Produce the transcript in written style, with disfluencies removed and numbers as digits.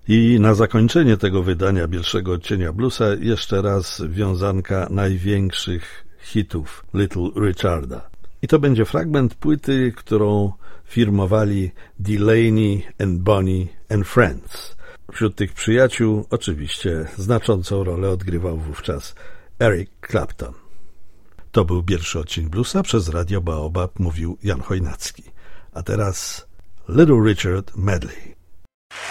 I na zakończenie tego wydania Bielszego Odcienia Bluesa jeszcze raz wiązanka największych hitów Little Richarda. I to będzie fragment płyty, którą firmowali Delaney and Bonnie and Friends. Wśród tych przyjaciół oczywiście znaczącą rolę odgrywał wówczas Eric Clapton. To był Bielszy Odcień Bluesa, przez Radio Baobab mówił Jan Chojnacki. A teraz Little Richard Medley.